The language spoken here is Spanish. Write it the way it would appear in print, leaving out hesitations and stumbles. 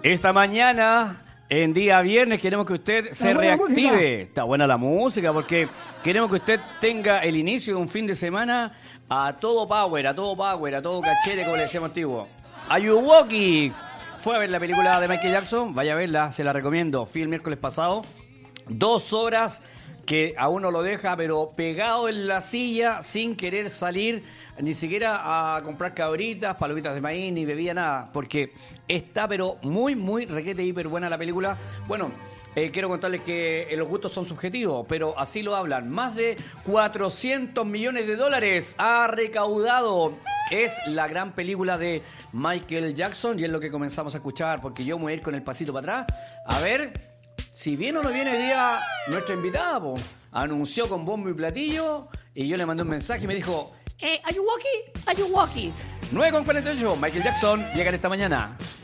Esta mañana, en día viernes, queremos que usted se reactive. Está buena la música porque queremos que usted tenga el inicio de un fin de semana a todo power, a todo cachete, como le decíamos antiguo. Ayuwoki fue a ver la película de Michael Jackson. Vaya a verla, se la recomiendo. Fui el miércoles pasado. 2 horas que a uno lo deja, pero pegado en la silla, sin querer salir, ni siquiera a comprar cabritas, palomitas de maíz, ni bebía nada, porque está, pero muy requete, hiper buena la película. Bueno, quiero contarles que los gustos son subjetivos, pero así lo hablan. Más de 400 millones de dólares ha recaudado. Es la gran película de Michael Jackson y es lo que comenzamos a escuchar, porque yo me voy a ir con el pasito para atrás. A ver si viene o no viene el día nuestra invitada, po. Anunció con bombo y platillo y yo le mandé un mensaje y me dijo, ¿Are you walkie? 9:48, Michael Jackson llega esta mañana.